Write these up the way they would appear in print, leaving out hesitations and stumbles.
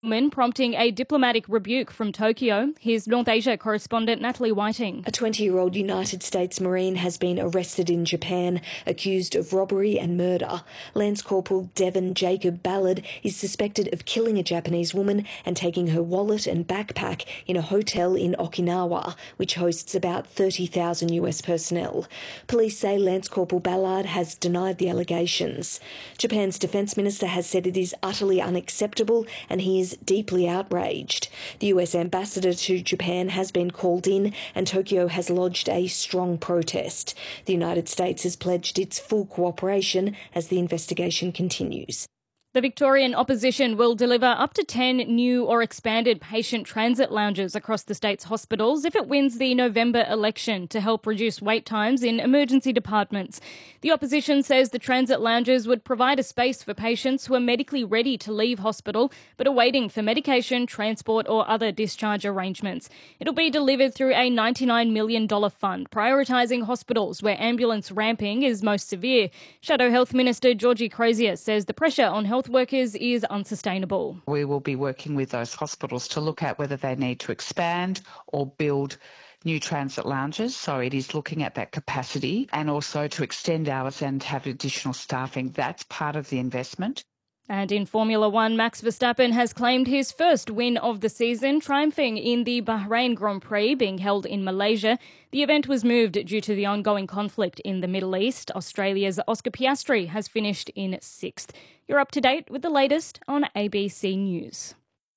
prompting a diplomatic rebuke from Tokyo. Here's North Asia correspondent Natalie Whiting. A 20-year-old United States Marine has been arrested in Japan, accused of robbery and murder. Lance Corporal Devon Jacob Ballard is suspected of killing a Japanese woman and taking her wallet and backpack in a hotel in Okinawa, which hosts about 30,000 US personnel. Police say Lance Corporal Ballard has denied the allegations. Japan's defence minister has said it is utterly unacceptable and he is deeply outraged. The US ambassador to Japan has been called in and Tokyo has lodged a strong protest. The United States has pledged its full cooperation as the investigation continues. The Victorian opposition will deliver up to 10 new or expanded patient transit lounges across the state's hospitals if it wins the November election to help reduce wait times in emergency departments. The opposition says the transit lounges would provide a space for patients who are medically ready to leave hospital but are waiting for medication, transport or other discharge arrangements. It'll be delivered through a $99 million fund, prioritising hospitals where ambulance ramping is most severe. Shadow Health Minister Georgie Crozier says the pressure on health workers is unsustainable. We will be working with those hospitals to look at whether they need to expand or build new transit lounges. So it is looking at that capacity and also to extend hours and have additional staffing. That's part of the investment. And in Formula One, Max Verstappen has claimed his first win of the season, triumphing in the Bahrain Grand Prix being held in Malaysia. The event was moved due to the ongoing conflict in the Middle East. Australia's Oscar Piastri has finished in 6th. You're up to date with the latest on ABC News.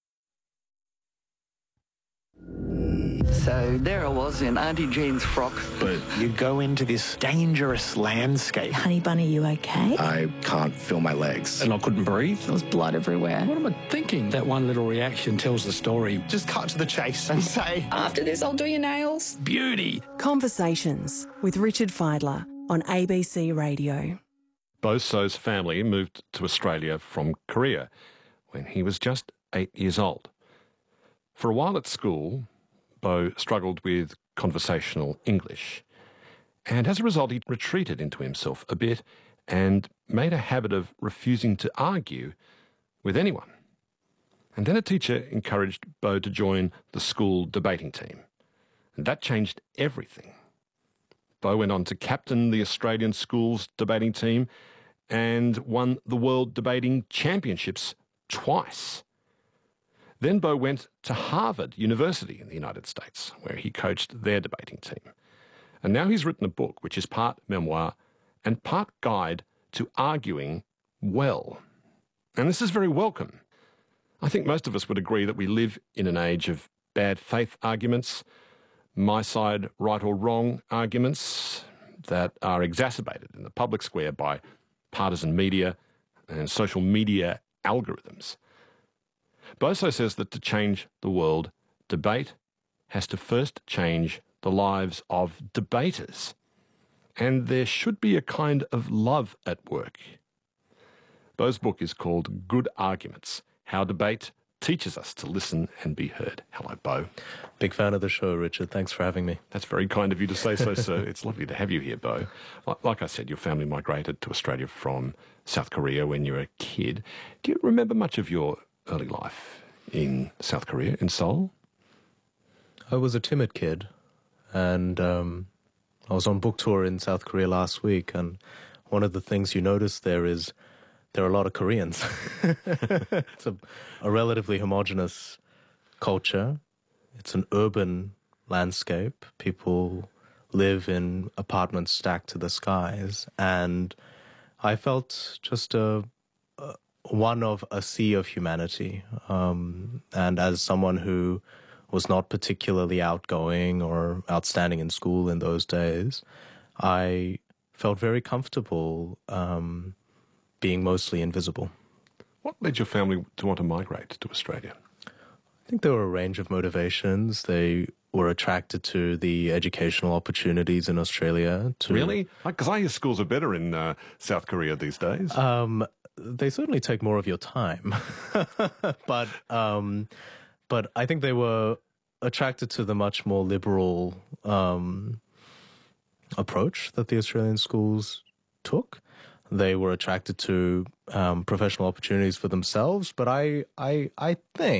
So there I was in Auntie Jean's frock. But you go into this dangerous landscape. Honey Bunny, you okay? I can't feel my legs. And I couldn't breathe. There was blood everywhere. What am I thinking? That one little reaction tells the story. Just cut to the chase and say, After this, I'll do your nails. beauty. Conversations with Richard Feidler on ABC Radio. Bo So's family moved to Australia from Korea when he was just 8 years old. For a while at school, Bo struggled with conversational English, and as a result he retreated into himself a bit and made a habit of refusing to argue with anyone. And then a teacher encouraged Bo to join the school debating team, and that changed everything. Bo went on to captain the Australian schools debating team and won the World Debating Championships twice. Then Bo went to Harvard University in the United States, where he coached their debating team. And now he's written a book which is part memoir and part guide to arguing well. And this is very welcome. I think most of us would agree that we live in an age of bad faith arguments, my side right or wrong arguments that are exacerbated in the public square by partisan media and social media algorithms. Boso says that to change the world, debate has to first change the lives of debaters. And there should be a kind of love at work. Bo's book is called Good Arguments, How Debate Teaches Us to Listen and Be Heard. Hello, Bo. Big fan of the show, Richard. Thanks for having me. That's very kind of you to say so, sir. It's lovely to have you here, Bo. Like I said, your family migrated to Australia from South Korea when you were a kid. Do you remember much of your early life in South Korea, in Seoul? I was a timid kid, and I was on book tour in South Korea last week, and one of the things you notice there is there are a lot of Koreans. It's a relatively homogenous culture. It's an urban landscape. People live in apartments stacked to the skies, and I felt just one of a sea of humanity. And as someone who was not particularly outgoing or outstanding in school in those days, I felt very comfortable being mostly invisible. What led your family to want to migrate to Australia? I think there were a range of motivations. They were attracted to the educational opportunities in Australia. Really? Because I hear schools are better in South Korea these days. They certainly take more of your time. But I think they were attracted to the much more liberal approach that the Australian schools took. They were attracted to professional opportunities for themselves. But I think